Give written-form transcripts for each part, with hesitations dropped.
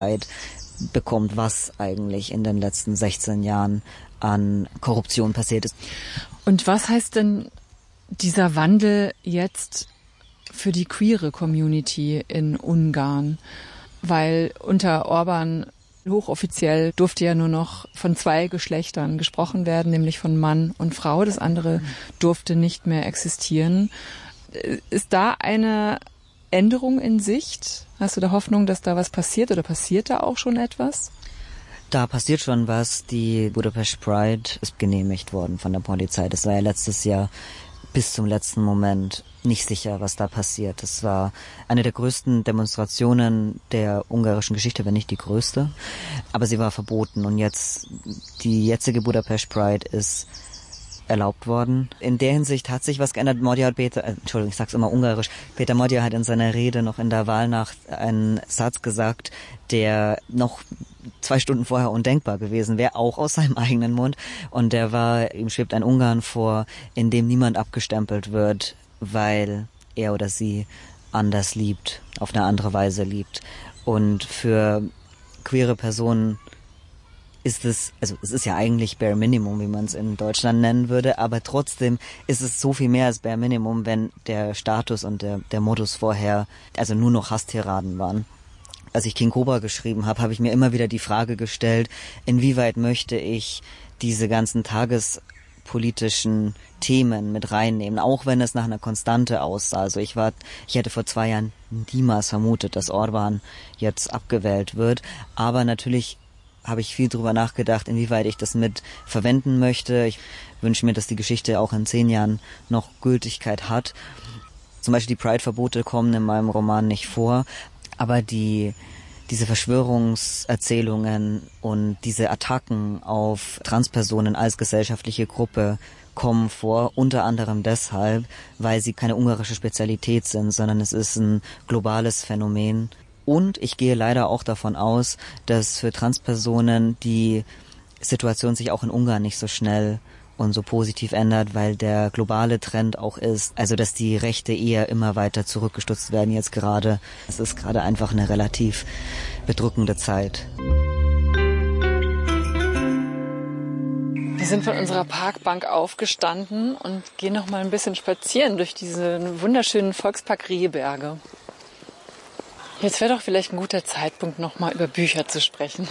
bekommt, was eigentlich in den letzten 16 Jahren an Korruption passiert ist. Und was heißt denn dieser Wandel jetzt für die queere Community in Ungarn? Weil unter Orban hochoffiziell durfte ja nur noch von 2 Geschlechtern gesprochen werden, nämlich von Mann und Frau. Das andere durfte nicht mehr existieren. Ist da eine Änderung in Sicht? Hast du da Hoffnung, dass da was passiert oder passiert da auch schon etwas? Da passiert schon was. Die Budapest Pride ist genehmigt worden von der Polizei. Das war ja letztes Jahr bis zum letzten Moment nicht sicher, was da passiert. Das war eine der größten Demonstrationen der ungarischen Geschichte, wenn nicht die größte. Aber sie war verboten und jetzt, die jetzige Budapest Pride ist erlaubt worden. In der Hinsicht hat sich was geändert. Ich sag's immer ungarisch. Peter Magyar hat in seiner Rede noch in der Wahlnacht einen Satz gesagt, der noch 2 Stunden vorher undenkbar gewesen wäre, auch aus seinem eigenen Mund. Und der war, ihm schwebt ein Ungarn vor, in dem niemand abgestempelt wird, weil er oder sie anders liebt, auf eine andere Weise liebt. Und für queere Personen ist es ist ja eigentlich Bare Minimum, wie man es in Deutschland nennen würde, aber trotzdem ist es so viel mehr als Bare Minimum, wenn der Status und der Modus vorher also nur noch Hasstiraden waren. Als ich King Cobra geschrieben habe ich mir immer wieder die Frage gestellt, inwieweit möchte ich diese ganzen tagespolitischen Themen mit reinnehmen, auch wenn es nach einer Konstante aussah. Also ich hätte vor 2 Jahren niemals vermutet, dass Orban jetzt abgewählt wird, aber natürlich habe ich viel drüber nachgedacht, inwieweit ich das mit verwenden möchte. Ich wünsche mir, dass die Geschichte auch in 10 Jahren noch Gültigkeit hat. Zum Beispiel die Pride-Verbote kommen in meinem Roman nicht vor, aber diese Verschwörungserzählungen und diese Attacken auf Transpersonen als gesellschaftliche Gruppe kommen vor, unter anderem deshalb, weil sie keine ungarische Spezialität sind, sondern es ist ein globales Phänomen. Und ich gehe leider auch davon aus, dass für Transpersonen die Situation sich auch in Ungarn nicht so schnell und so positiv ändert, weil der globale Trend auch ist, also dass die Rechte eher immer weiter zurückgestutzt werden jetzt gerade. Es ist gerade einfach eine relativ bedrückende Zeit. Wir sind von unserer Parkbank aufgestanden und gehen noch mal ein bisschen spazieren durch diesen wunderschönen Volkspark Rehberge. Jetzt wäre doch vielleicht ein guter Zeitpunkt, noch mal über Bücher zu sprechen.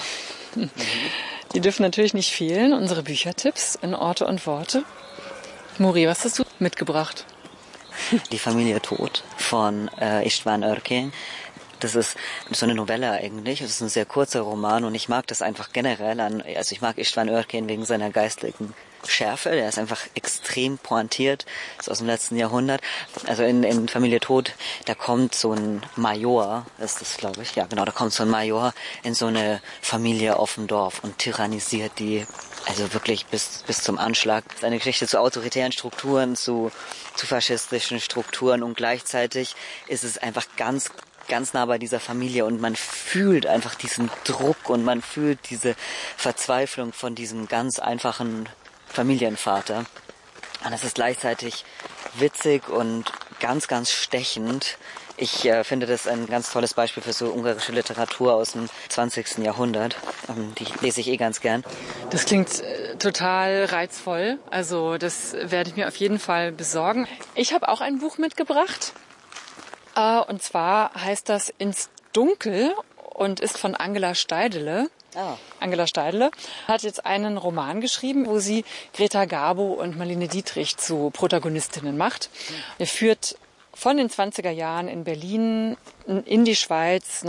Die dürfen natürlich nicht fehlen, unsere Büchertipps in Orte und Worte. Muri, was hast du mitgebracht? Die Familie Tod von István Örkény. Das ist so eine Novelle eigentlich. Es ist ein sehr kurzer Roman und ich mag das einfach generell also ich mag István Örkény wegen seiner geistlichen Schärfe. Der ist einfach extrem pointiert. Das ist aus dem letzten Jahrhundert. Also in Familie Tod, da kommt so ein Major, ist das glaube ich, ja genau, da kommt so ein Major in so eine Familie auf dem Dorf und tyrannisiert die, also wirklich bis zum Anschlag. Das ist eine Geschichte zu autoritären Strukturen, zu faschistischen Strukturen und gleichzeitig ist es einfach ganz nah bei dieser Familie und man fühlt einfach diesen Druck und man fühlt diese Verzweiflung von diesem ganz einfachen Familienvater. Und es ist gleichzeitig witzig und ganz stechend. Ich finde das ein ganz tolles Beispiel für so ungarische Literatur aus dem 20. Jahrhundert. Die lese ich ganz gern. Das klingt total reizvoll. Also das werde ich mir auf jeden Fall besorgen. Ich habe auch ein Buch mitgebracht. Und zwar heißt das Ins Dunkel und ist von Angela Steidele. Angela Steidele hat jetzt einen Roman geschrieben, wo sie Greta Garbo und Marlene Dietrich zu Protagonistinnen macht. Er führt von den 20er Jahren in Berlin in die Schweiz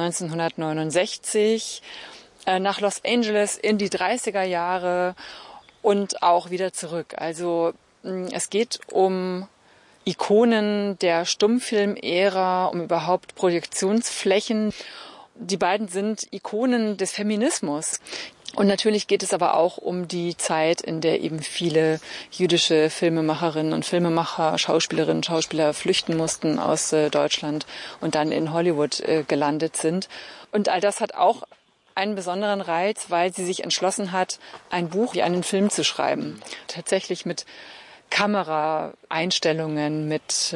1969, nach Los Angeles in die 30er Jahre und auch wieder zurück. Also es geht um Ikonen der Stummfilmära, um überhaupt Projektionsflächen. Die beiden sind Ikonen des Feminismus. Und natürlich geht es aber auch um die Zeit, in der eben viele jüdische Filmemacherinnen und Filmemacher, Schauspielerinnen und Schauspieler flüchten mussten aus Deutschland und dann in Hollywood gelandet sind. Und all das hat auch einen besonderen Reiz, weil sie sich entschlossen hat, ein Buch wie einen Film zu schreiben. Tatsächlich mit Kameraeinstellungen, mit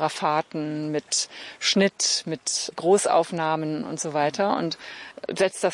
Kamerafahrten, mit Schnitt, mit Großaufnahmen und so weiter und setzt das